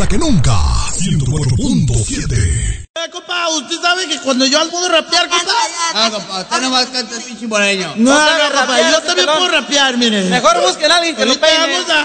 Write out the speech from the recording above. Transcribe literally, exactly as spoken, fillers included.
prendido que nunca. ciento cuatro punto siete. Eh, compa, usted sabe que cuando yo puedo rapear, compa. Ah, compa, usted nomás canta el pinche moreño. No, No no, sabe compa, rapear, yo este también pelón. puedo rapear, mire. Mejor busquen a alguien que lo Ahorita peine. vamos a